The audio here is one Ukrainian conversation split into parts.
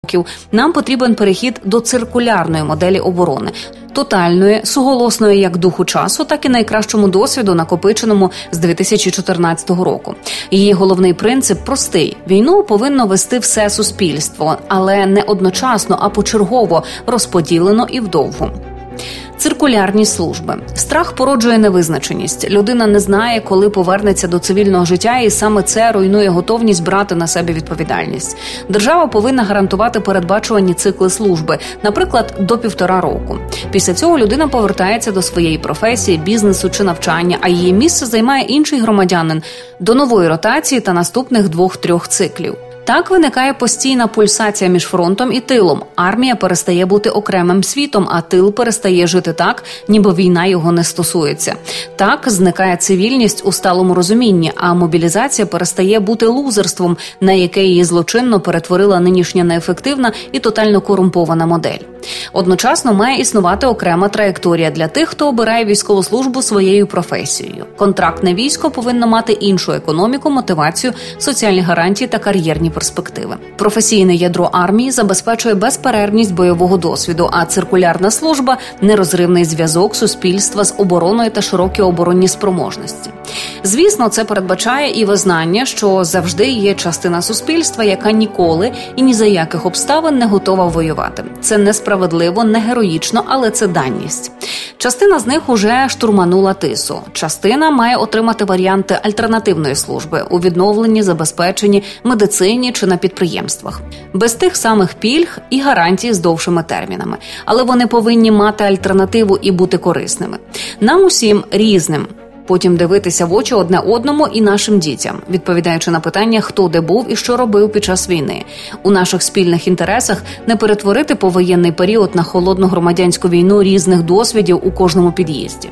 нам потрібен перехід до циркулярної моделі оборони. Тотальної, суголосної як духу часу, так і найкращому досвіду, накопиченому з 2014 року. Її головний принцип простий. Війну повинно вести все суспільство, але не одночасно, а почергово, розподілено і вдовгу. Циркулярні служби. Страх породжує невизначеність. Людина не знає, коли повернеться до цивільного життя, і саме це руйнує готовність брати на себе відповідальність. Держава повинна гарантувати передбачувані цикли служби, наприклад, до 1,5 року. Після цього людина повертається до своєї професії, бізнесу чи навчання, а її місце займає інший громадянин до нової ротації та наступних 2-3 циклів. Так виникає постійна пульсація між фронтом і тилом. Армія перестає бути окремим світом, а тил перестає жити так, ніби війна його не стосується. Так зникає цивільність у сталому розумінні, а мобілізація перестає бути лузерством, на яке її злочинно перетворила нинішня неефективна і тотально корумпована модель. Одночасно має існувати окрема траєкторія для тих, хто обирає військову службу своєю професією. Контрактне військо повинно мати іншу економіку, мотивацію, соціальні гарантії та кар'єрні перспективи. Професійне ядро армії забезпечує безперервність бойового досвіду, а циркулярна служба – нерозривний зв'язок суспільства з обороною та широкі оборонні спроможності. Звісно, це передбачає і визнання, що завжди є частина суспільства, яка ніколи і ні за яких обставин не готова воювати. Це несправедливо, не героїчно, але це даність. Частина з них уже штурманула Тису. Частина має отримати варіанти альтернативної служби у відновленні, забезпеченні, медицині чи на підприємствах. Без тих самих пільг і гарантій з довшими термінами. Але вони повинні мати альтернативу і бути корисними. Нам усім різним. Потім дивитися в очі одне одному і нашим дітям, відповідаючи на питання, хто де був і що робив під час війни. У наших спільних інтересах не перетворити повоєнний період на холодну громадянську війну різних досвідів у кожному під'їзді.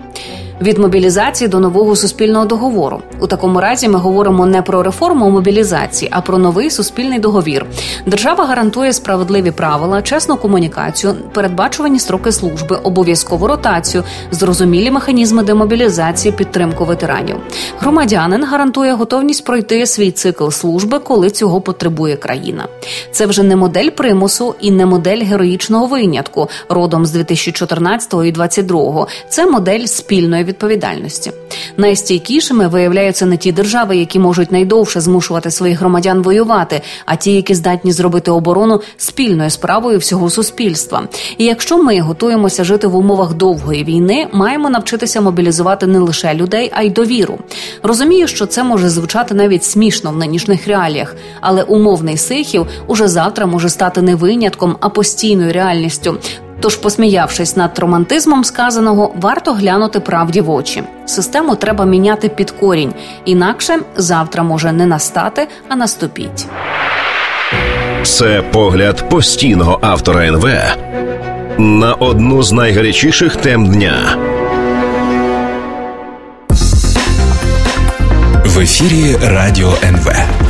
Від мобілізації до нового суспільного договору. У такому разі ми говоримо не про реформу мобілізації, а про новий суспільний договір. Держава гарантує справедливі правила, чесну комунікацію, передбачувані строки служби, обов'язкову ротацію, зрозумілі механізми демобілізації, підтримку ветеранів. Громадянин гарантує готовність пройти свій цикл служби, коли цього потребує країна. Це вже не модель примусу і не модель героїчного винятку, родом з 2014 і 2022. Це модель спільної відповідальності. Найстійкішими виявляються не ті держави, які можуть найдовше змушувати своїх громадян воювати, а ті, які здатні зробити оборону спільною справою всього суспільства. І якщо ми готуємося жити в умовах довгої війни, маємо навчитися мобілізувати не лише людей, а й довіру. Розумію, що це може звучати навіть смішно в нинішніх реаліях, але умовний Сихів уже завтра може стати не винятком, а постійною реальністю. Тож, посміявшись над романтизмом сказаного, варто глянути правді в очі. Систему треба міняти під корінь, інакше завтра може не настати, а наступіть. Це погляд постійного автора НВ на одну з найгарячіших тем дня. В ефірі Радіо НВ.